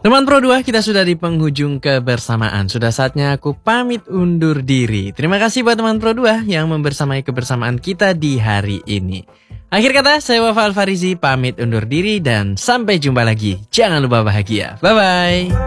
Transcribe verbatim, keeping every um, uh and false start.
Teman Pro dua, kita sudah di penghujung kebersamaan. Sudah saatnya aku pamit undur diri. Terima kasih buat teman Pro dua yang membersamai kebersamaan kita di hari ini. Akhir kata, saya Wafa Alfarizi pamit undur diri dan sampai jumpa lagi. Jangan lupa bahagia. Bye-bye.